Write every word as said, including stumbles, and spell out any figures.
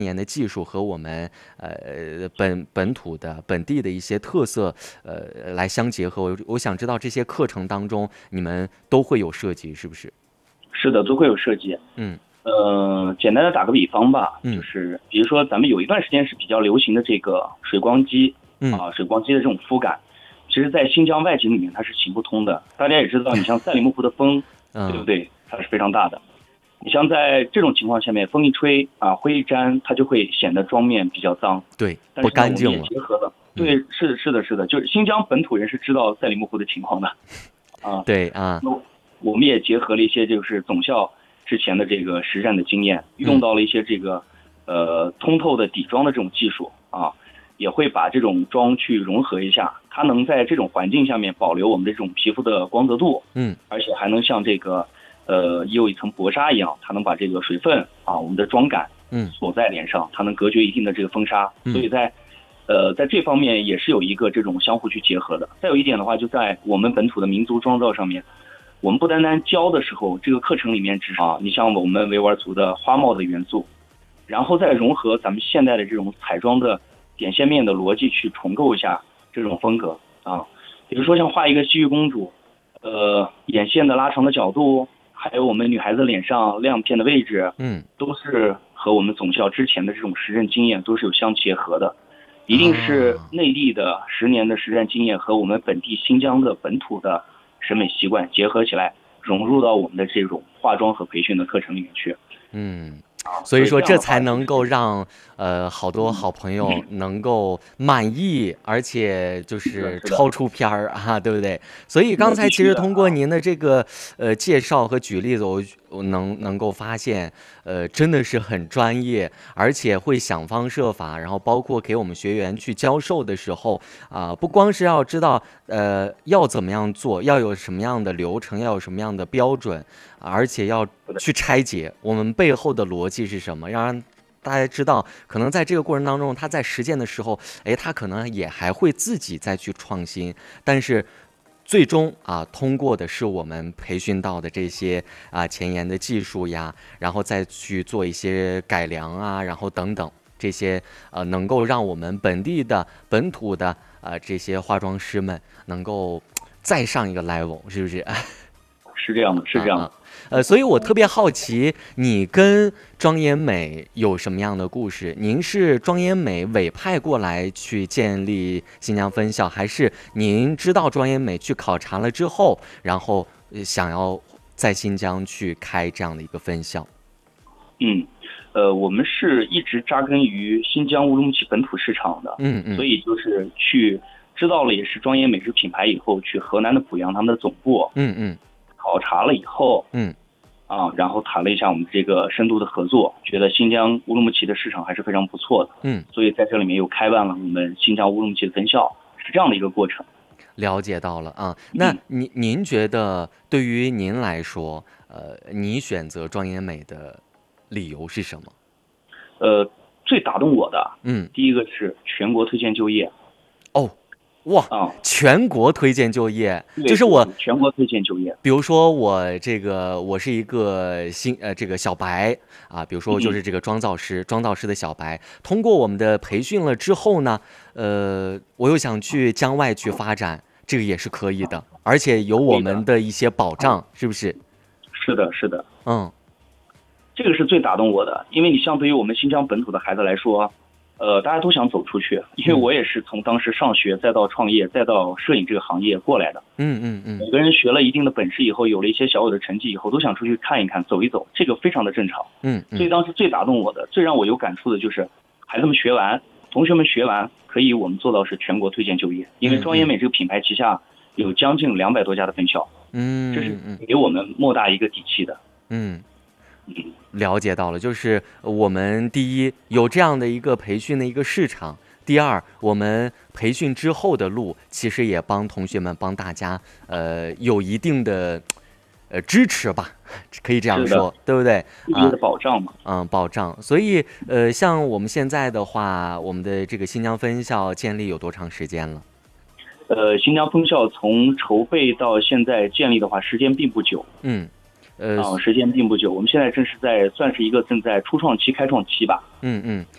研的技术和我们呃本本土的本地的一些特色呃来相结合。我我想知道这些课程当中你们都会有涉及，是不是？ 是的，都会有涉及。 嗯。 呃，简单的打个比方吧， 嗯， 就是比如说咱们有一段时间是比较流行的这个水光机， 嗯啊，水光机的这种肤感，其实在新疆外景里面它是行不通的。大家也知道，你像赛里木湖的风，对不对？它是非常大的。你像在这种情况下面，风一吹啊，灰一沾，它就会显得妆面比较脏， 对， 但是不干净了。 我们也结合了，对，是的，是的，是的，就是新疆本土人是知道赛里木湖的情况的，啊， 对啊， 我们也结合了一些就是总校之前的这个实战的经验，用到了一些这个呃通透的底妆的这种技术啊，也会把这种妆去融合一下，它能在这种环境下面保留我们的这种皮肤的光泽度， 嗯， 而且还能像这个呃也有一层薄纱一样，它能把这个水分啊我们的妆感嗯锁在脸上，它能隔绝一定的这个风沙，所以在呃在这方面也是有一个这种相互去结合的。再有一点的话，就在我们本土的民族妆造上面。我们不单单教的时候，这个课程里面只是啊，你像我们维吾尔族的花帽的元素，然后再融合咱们现代的这种彩妆的点线面的逻辑去重构一下这种风格啊。比如说像画一个西域公主，呃，眼线的拉长的角度，还有我们女孩子脸上亮片的位置， 嗯， 都是和我们总校之前的这种实战经验都是有相结合的。一定是内地的十年的实战经验和我们本地新疆的本土的审美习惯结合起来，融入到我们的这种化妆和培训的课程里面去。 嗯，所以说这才能够让呃好多好朋友能够满意，而且就是超出片儿啊，对不对？所以刚才其实通过您的这个呃介绍和举例子，我我能能够发现，呃，真的是很专业，而且会想方设法，然后包括给我们学员去教授的时候啊、呃，不光是要知道呃要怎么样做，要有什么样的流程，要有什么样的标准，而且要去拆解我们背后的逻辑是什么，让大家知道，可能在这个过程当中，他在实践的时候，哎，他可能也还会自己再去创新，但是最终啊，通过的是我们培训到的这些啊前沿的技术呀，然后再去做一些改良啊，然后等等这些呃，能够让我们本地的本土的啊这些化妆师们能够再上一个 level， 是不是？ 是这样的，是这样的。 啊呃，所以我特别好奇，你跟庄妍美有什么样的故事？您是庄妍美委派过来去建立新疆分校，还是您知道庄妍美去考察了之后，然后想要在新疆去开这样的一个分校？ 嗯，呃，我们是一直扎根于新疆乌鲁木齐本土市场的， 嗯嗯， 所以就是去知道了也是庄妍美这品牌以后，去河南的濮阳他们的总部， 嗯嗯。 考察了以后， 嗯， 啊，然后谈了一下我们这个深度的合作，觉得新疆乌鲁木齐的市场还是非常不错的， 嗯， 所以在这里面又开办了我们新疆乌鲁木齐的分校，是这样的一个过程。 了解到了啊，那您您觉得对于您来说，呃，你选择庄妍美的理由是什么？ 呃，最打动我的， 嗯， 第一个是全国推荐就业。 哦。哇、 啊！ 全国推荐就业， 嗯、 就是我全国推荐就业。 比如说我这个我是一个新呃这个小白啊，比如说我就是这个妆造师，妆造师的小白，通过我们的培训了之后呢，呃，我又想去疆外去发展，这个也是可以的，而且有我们的一些保障，是不是？ 是的，是的， 嗯， 这个是最打动我的，因为你相对于我们新疆本土的孩子来说。呃，大家都想走出去，因为我也是从当时上学，再到创业，再到摄影这个行业过来的。 嗯嗯嗯。 每个人学了一定的本事以后，有了一些小有的成绩以后，都想出去看一看，走一走，这个非常的正常。 嗯。 所以当时最打动我的，最让我有感触的就是，孩子们学完，同学们学完，可以我们做到是全国推荐就业，因为庄妍美这个品牌旗下有将近两百多家的分校。 嗯。 这是给我们莫大一个底气的。 嗯。了解到了，就是我们第一有这样的一个培训的一个市场，第二我们培训之后的路其实也帮同学们帮大家呃有一定的呃支持吧，可以这样说，对不对？ 一定的保障嘛。 嗯，保障。所以呃像我们现在的话，我们的这个新疆分校建立有多长时间了？ 呃，新疆分校从筹备到现在建立的话，时间并不久。 嗯。呃、 啊，时间并不久，我们现在正是在算是一个正在初创期、开创期吧。 嗯嗯，